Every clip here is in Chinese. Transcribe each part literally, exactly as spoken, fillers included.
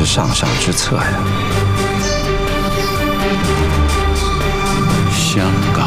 是上上之策呀。香港。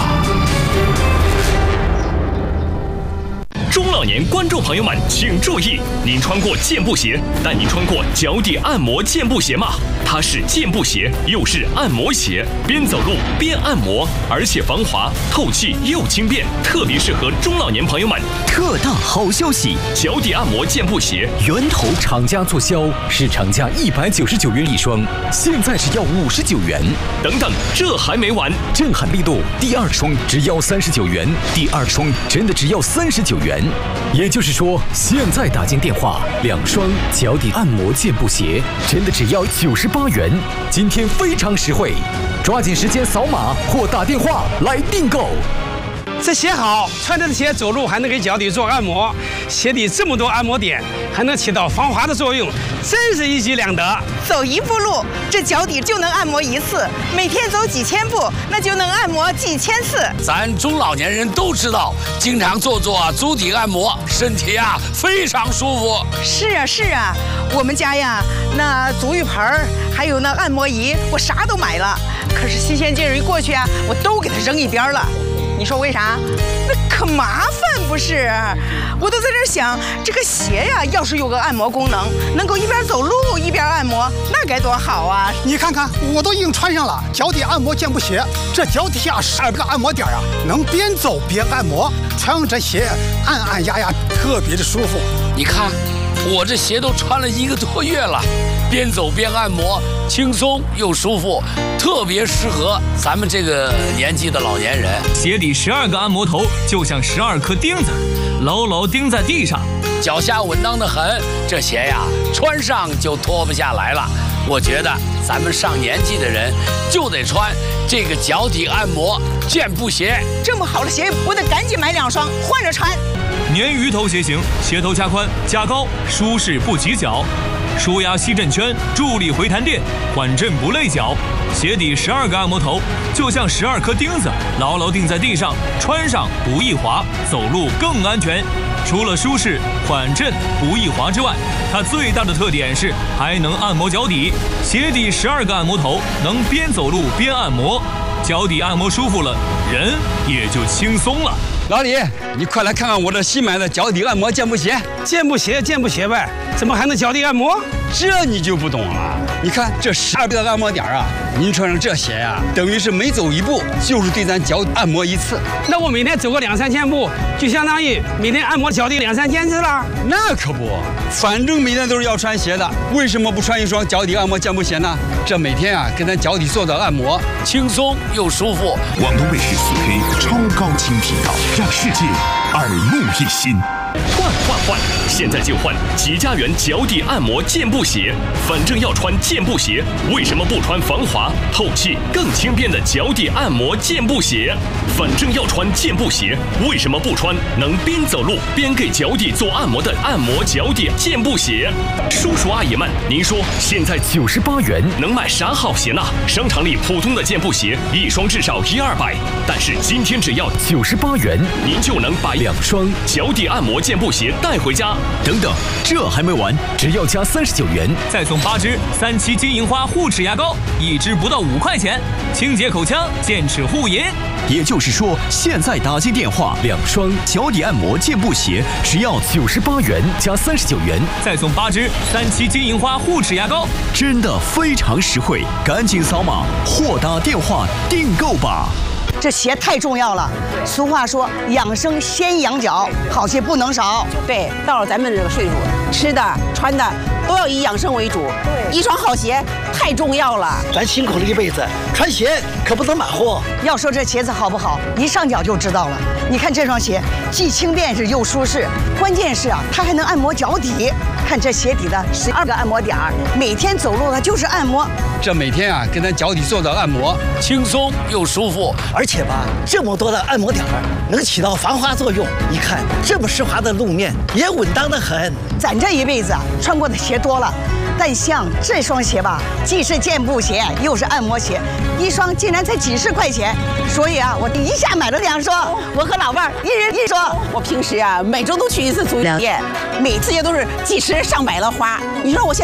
中老年观众朋友们，请注意！您穿过健步鞋，但您穿过脚底按摩健步鞋吗？它是健步鞋，又是按摩鞋，边走路边按摩，而且防滑、透气又轻便，特别适合中老年朋友们。 特大好消息！ 脚底按摩健步鞋源头厂家促销，市场价一百九十九元一双，现在只要五十九元。 等等，这还没完！ 震撼力度，第二双只要三十九元，第二双真的只要三十九元。 也就是说，现在打进电话，两双脚底按摩健步鞋真的只要九十八元。今天非常实惠，抓紧时间扫码或打电话来订购。 这鞋好，穿着鞋走路还能给脚底做按摩，鞋底这么多按摩点，还能起到防滑的作用，真是一举两得。 走一步路，这脚底就能按摩一次；每天走几千步，那就能按摩几千次。 咱中老年人都知道，经常做做足底按摩，身体啊非常舒服。 是啊是啊，我们家呀，那足浴盆儿还有那按摩仪，我啥都买了。可是新鲜劲儿一过去啊，我都给它扔一边了。 你说为啥？那可麻烦不是？我都在这想，这个鞋呀，要是有个按摩功能，能够一边走路一边按摩，那该多好啊！ 你看看，我都已经穿上了脚底按摩健步鞋，这脚底下十二个按摩点啊，能边走边按摩，穿上这鞋按按压压，特别的舒服。 你看，我这鞋都穿了一个多月了，边走边按摩，轻松又舒服。 特别适合咱们这个年纪的老年人。 鞋底十二个按摩头，就像十二颗钉子，牢牢钉在地上， 脚下稳当的很。这鞋呀，穿上就脱不下来了。我觉得咱们上年纪的人就得穿这个脚底按摩健步鞋。 这么好的鞋，我得赶紧买两双换着穿。 鲶鱼头鞋型，鞋头加宽加高，舒适不挤脚。 舒压吸震圈，助力回弹垫，缓震不累脚。鞋底十二个按摩头，就像十二颗钉子，牢牢钉在地上，穿上不易滑，走路更安全。除了舒适、缓震、不易滑之外，它最大的特点是还能按摩脚底。鞋底十二个按摩头，能边走路边按摩，脚底按摩舒服了，人也就轻松了。 老李，你快来看看我这新买的脚底按摩健步鞋。 健步鞋，健步鞋呗，怎么还能脚底按摩？ 这你就不懂了。你看这十二个按摩点啊，您穿上这鞋呀、啊，等于是每走一步就是对咱脚按摩一次。 那我每天走个两三千步，就相当于每天按摩脚底两三千次了。 那可不，反正每天都是要穿鞋的，为什么不穿一双脚底按摩健步鞋呢？这每天啊，跟咱脚底做的按摩， 轻松又舒服。 广东卫视四 K 超高清频道，让世界耳目一新。 换换换！现在就换吉家园脚底按摩健步鞋。反正要穿健步鞋，为什么不穿防滑、透气、更轻便的脚底按摩健步鞋？反正要穿健步鞋，为什么不穿能边走路边给脚底做按摩的按摩脚底健步鞋？叔叔阿姨们，您说现在九十八元能买啥好鞋呢？商场里普通的健步鞋一双至少一二百，但是今天只要九十八元， 您就能把两双脚底按摩健步鞋带回家。 等等，这还没完，只要加三十九元， 再送八支三七金银花护齿牙膏，一支不到五块钱，清洁口腔，健齿护龈。 也就是说，现在打进电话，两双脚底按摩健步鞋只要九十八元加三十九元， 再送八支三七金银花护齿牙膏， 真的非常实惠，赶紧扫码或打电话订购吧。 这鞋太重要了。俗话说，养生先养脚，好鞋不能少。 对，到了咱们这个岁数，吃的、穿的都要以养生为主。对，一双好鞋太重要了。 咱辛苦了一辈子，穿鞋可不能马虎。 要说这鞋子好不好，一上脚就知道了。你看这双鞋，既轻便是又舒适，关键是啊，它还能按摩脚底。看这鞋底的十二个按摩点儿，每天走路它就是按摩。 这每天啊，跟咱脚底做的按摩， 轻松又舒服。 而且吧，这么多的按摩点儿能起到防滑作用。你看这么湿滑的路面也稳当得很。 咱这一辈子啊，穿过的鞋多了，但像这双鞋吧，既是健步鞋，又是按摩鞋，一双竟然才几十块钱。所以啊，我一下买了两双，我和老伴儿一人一双。 我平时啊，每周都去一次足疗店，每次也都是几十上百的花。你说我现